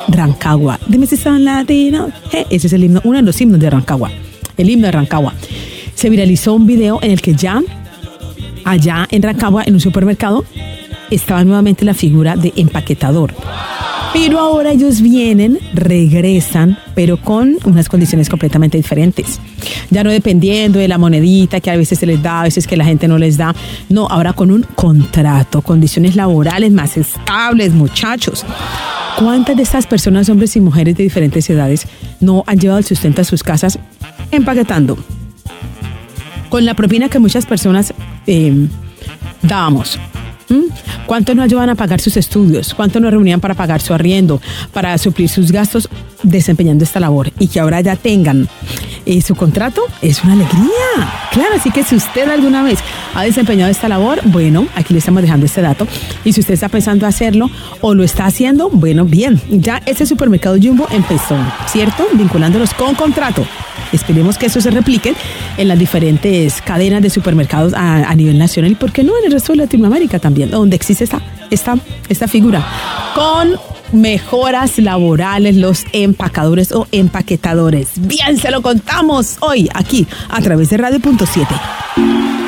Rancagua. Dime si son latinos. Ese es el himno, uno de los himnos de Rancagua. El himno de Rancagua. Se viralizó un video en el que ya allá en Rancagua, en un supermercado, estaba nuevamente la figura de empaquetador. Pero ahora ellos regresan, pero con unas condiciones completamente diferentes. Ya no dependiendo de la monedita que a veces se les da, a veces que la gente no les da. No, ahora con un contrato, condiciones laborales más estables, muchachos. ¿Cuántas de estas personas, hombres y mujeres de diferentes edades, no han llevado el sustento a sus casas empaquetando? Con la propina que muchas personas dábamos. ¿Cuánto nos ayudan a pagar sus estudios? ¿Cuánto nos reunían para pagar su arriendo? Para suplir sus gastos desempeñando esta labor. Y que ahora ya tengan su contrato, es una alegría. Claro, así que si usted alguna vez ha desempeñado esta labor, bueno, aquí le estamos dejando este dato. Y si usted está pensando hacerlo o lo está haciendo, bueno, bien. Ya ese supermercado Jumbo empezó, ¿cierto? Vinculándolos con contrato. Esperemos que eso se replique en las diferentes cadenas de supermercados a nivel nacional y, ¿por qué no, en el resto de Latinoamérica también, donde existe esta figura? Con mejoras laborales, los empacadores o empaquetadores. Bien, se lo contamos hoy aquí a través de Radio.7.